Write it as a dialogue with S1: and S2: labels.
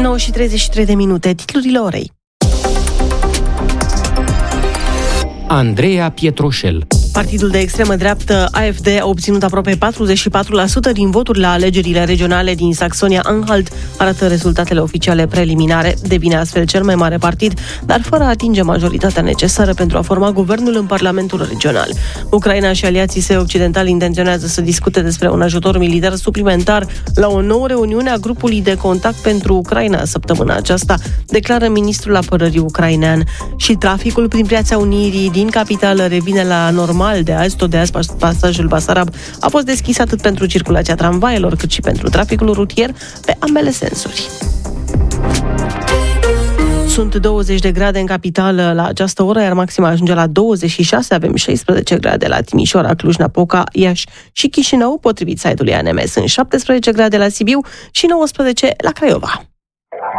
S1: 9:33, titlurile orei.
S2: Andreea Pietroșel.
S1: Partidul de extremă dreaptă AfD a obținut aproape 44% din voturi la alegerile regionale din Saxonia-Anhalt, arată rezultatele oficiale preliminare. Devine astfel cel mai mare partid, dar fără a atinge majoritatea necesară pentru a forma guvernul în Parlamentul regional. Ucraina și aliații săi occidentali intenționează să discute despre un ajutor militar suplimentar la o nouă reuniune a grupului de contact pentru Ucraina săptămâna aceasta, declară ministrul apărării ucrainean. Și traficul prin Piața Unirii din capitală revine la normal de azi. Tot de azi pasajul Basarab a fost deschis atât pentru circulația tramvaielor cât și pentru traficul rutier pe ambele sensuri. Sunt 20 de grade în capitală la această oră, iar maxima ajunge la 26, avem 16 grade la Timișoara, Cluj-Napoca, Iași și Chișinău, potrivit site-ului ANM. Sunt 17 grade la Sibiu și 19 la Craiova.